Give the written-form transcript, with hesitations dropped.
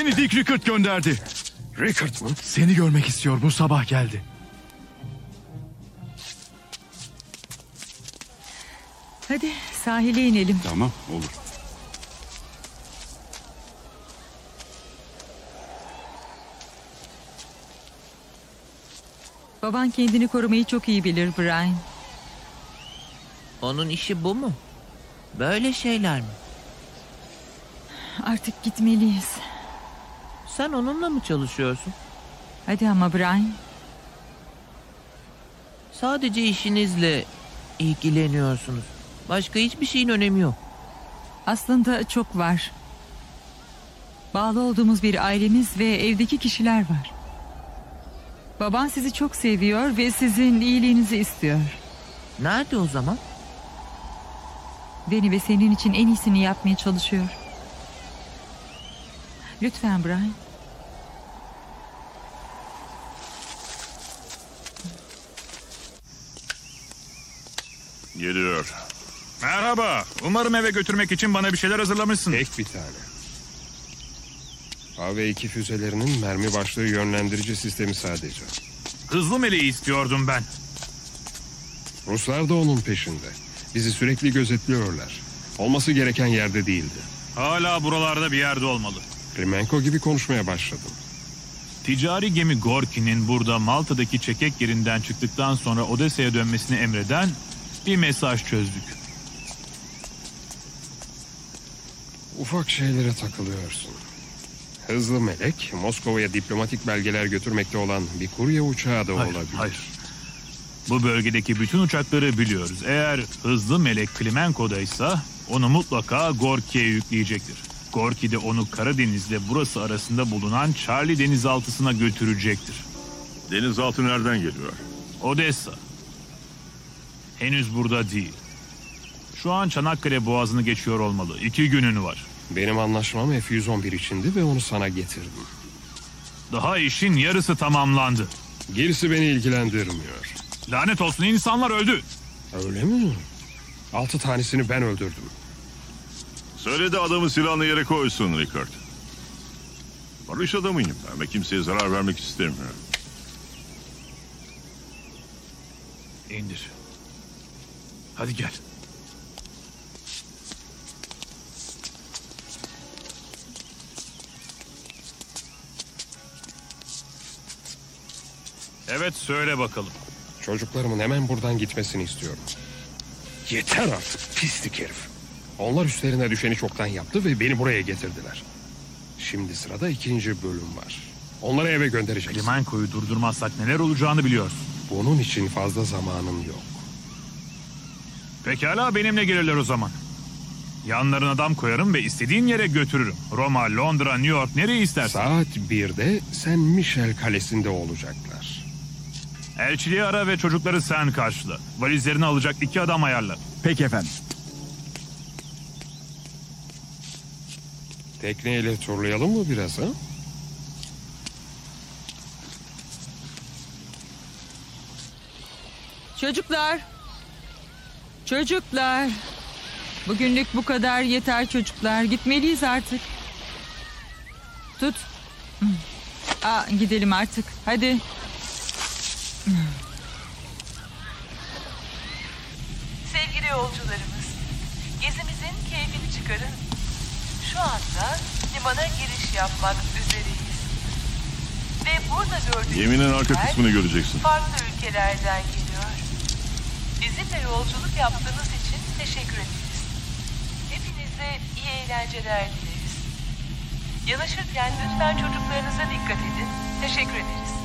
Seni Dick Rickard gönderdi. Rickard mı? Seni görmek istiyor. Bu sabah geldi. Hadi sahile inelim. Tamam, olur. Baban kendini korumayı çok iyi bilir Brian. Onun işi bu mu? Böyle şeyler mi? Artık gitmeliyiz. Sen onunla mı çalışıyorsun? Hadi ama Brian. Sadece işinizle ilgileniyorsunuz. Başka hiçbir şeyin önemi yok. Aslında çok var. Bağlı olduğumuz bir ailemiz ve evdeki kişiler var. Baban sizi çok seviyor ve sizin iyiliğinizi istiyor. Nerede o zaman? Beni ve senin için en iyisini yapmaya çalışıyor. Lütfen Brian. Geliyor. Merhaba. Umarım eve götürmek için bana bir şeyler hazırlamışsın. Tek bir tane. AV2 füzelerinin mermi başlığı yönlendirici sistemi sadece. Hızlı meleği istiyordum ben. Ruslar da onun peşinde. Bizi sürekli gözetliyorlar. Olması gereken yerde değildi. Hala buralarda bir yerde olmalı. Kremenko gibi konuşmaya başladım. Ticari gemi Gorki'nin burada Malta'daki çekek yerinden çıktıktan sonra Odessa'ya dönmesini emreden bir mesaj çözdük. Ufak şeylere takılıyorsun. Hızlı melek, Moskova'ya diplomatik belgeler götürmekte olan bir kurye uçağı da olabilir. Hayır. Bu bölgedeki bütün uçakları biliyoruz. Eğer hızlı melek Klimenko'daysa onu mutlaka Gorki'ye yükleyecektir. Gorki de onu Karadeniz'le burası arasında bulunan Charlie denizaltısına götürecektir. Denizaltı nereden geliyor? Odessa. Henüz burada değil. Şu an Çanakkale Boğazı'nı geçiyor olmalı. 2 günün var. Benim anlaşmam F-111 içindi ve onu sana getirdim. Daha işin yarısı tamamlandı. Gerisi beni ilgilendirmiyor. Lanet olsun, insanlar öldü. Öyle mi? 6 tanesini ben öldürdüm. Söyle de adamı silahını yere koysun Rickard. Barış adamıyım ben ve kimseye zarar vermek istemiyorum. İndir. Hadi gel. Evet, söyle bakalım. Çocuklarımın hemen buradan gitmesini istiyorum. Yeter artık pislik herif. Onlar üstlerine düşeni çoktan yaptı ve beni buraya getirdiler. Şimdi sırada 2. bölüm var. Onları eve göndereceksin. Klimenko'yu durdurmazsak neler olacağını biliyorsun. Bunun için fazla zamanım yok. Pekala, benimle gelirler o zaman. Yanlarına adam koyarım ve istediğin yere götürürüm. Roma, Londra, New York, nereye istersen. Saat 1'de Saint Michel Kalesi'nde olacaklar. Elçiliği ara ve çocukları sen karşıla. Valizlerini alacak 2 adam ayarla. Peki efendim. Tekneyle turlayalım mı biraz ha? Çocuklar. Çocuklar. Bugünlük bu kadar yeter çocuklar. Gitmeliyiz artık. Tut. Gidelim artık. Hadi. Sevgili yolcularımız, gezimizin keyfini çıkarın. Şu anda limana giriş yapmak üzereyiz. Ve burada gördüğünüz Geminin arka ülkeler kısmını göreceksin. farklı ülkelerden geliyor. Bizimle yolculuk yaptığınız için teşekkür ederiz. Hepinize iyi eğlenceler dileriz. Yanaşırken lütfen çocuklarınıza dikkat edin. Teşekkür ederiz.